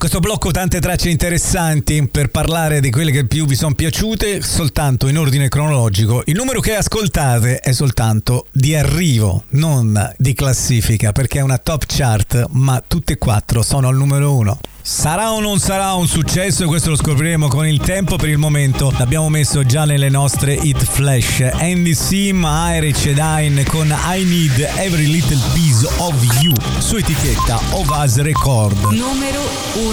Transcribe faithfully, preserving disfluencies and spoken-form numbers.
questo blocco tante tracce interessanti per parlare di quelle che più vi sono piaciute, soltanto in ordine cronologico. Il numero che ascoltate è soltanto di arrivo, non di classifica, perché è una top chart, ma tutte e quattro sono al numero uno. Sarà o non sarà un successo? Questo lo scopriremo con il tempo. Per il momento l'abbiamo messo già nelle nostre hit flash. Andy Sim, Aire Cedain con I Need Every Little Piece of You su etichetta Ovaz Record. Numero uno.